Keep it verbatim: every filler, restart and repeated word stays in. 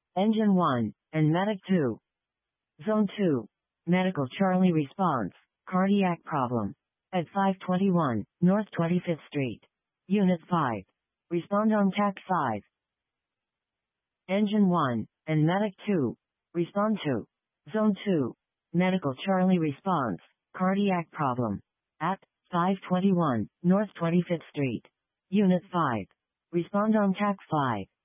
Engine one, and Medic two. Zone two. Medical Charlie response, cardiac problem. At five twenty-one, North twenty-fifth Street. Unit five. Respond on T A C five. Engine one, and Medic two. Respond to. Zone two. Medical Charlie response, cardiac problem. At five twenty-one, North twenty-fifth Street. Unit five. Respond on T A C five.